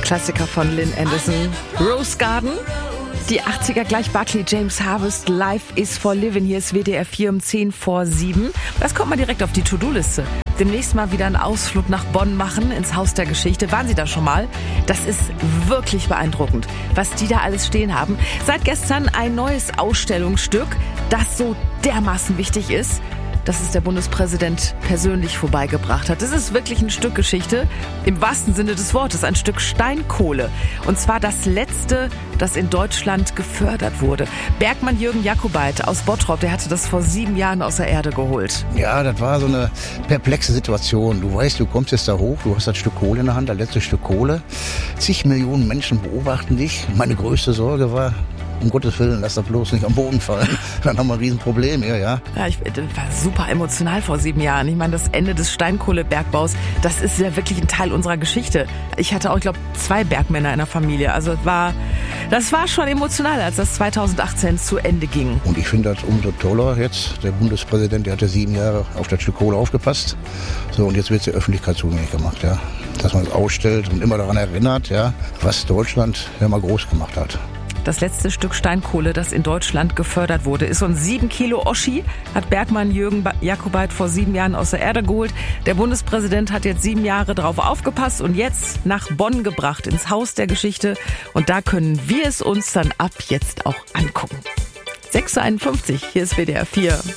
Klassiker von Lynn Anderson. Rose Garden. Die 80er gleich Buckley, James Harvest, Life is for Living. Hier ist WDR 4 um 10 vor 7. Das kommt mal direkt auf die To-Do-Liste. Demnächst mal wieder einen Ausflug nach Bonn machen, ins Haus der Geschichte. Waren Sie da schon mal? Das ist wirklich beeindruckend, was die da alles stehen haben. Seit gestern ein neues Ausstellungsstück, das so dermaßen wichtig ist, dass es der Bundespräsident persönlich vorbeigebracht hat. Das ist wirklich ein Stück Geschichte, im wahrsten Sinne des Wortes, ein Stück Steinkohle. Und zwar das letzte, das in Deutschland gefördert wurde. Bergmann Jürgen Jakobait aus Bottrop, der hatte das vor 7 Jahren aus der Erde geholt. Ja, das war so eine perplexe Situation. Du weißt, du kommst jetzt da hoch, du hast das Stück Kohle in der Hand, das letzte Stück Kohle. Zig Millionen Menschen beobachten dich. Meine größte Sorge war, um Gottes Willen, lass das bloß nicht am Boden fallen. Dann haben wir ein Riesenproblem hier, ja. Ja, ich war super emotional vor 7 Jahren. Ich meine, das Ende des Steinkohlebergbaus, das ist ja wirklich ein Teil unserer Geschichte. Ich hatte auch, ich glaube, 2 Bergmänner in der Familie. Also das war schon emotional, als das 2018 zu Ende ging. Und ich finde das umso toller jetzt. Der Bundespräsident, der hatte 7 Jahre auf das Stück Kohle aufgepasst. So, und jetzt wird es der Öffentlichkeit zugänglich gemacht, ja. Dass man es ausstellt und immer daran erinnert, ja, was Deutschland ja mal groß gemacht hat. Das letzte Stück Steinkohle, das in Deutschland gefördert wurde, ist so ein 7 Kilo Oschi, hat Bergmann Jürgen Jakobait vor 7 Jahren aus der Erde geholt. Der Bundespräsident hat jetzt 7 Jahre drauf aufgepasst und jetzt nach Bonn gebracht, ins Haus der Geschichte. Und da können wir es uns dann ab jetzt auch angucken. 6:51 Uhr, hier ist WDR 4.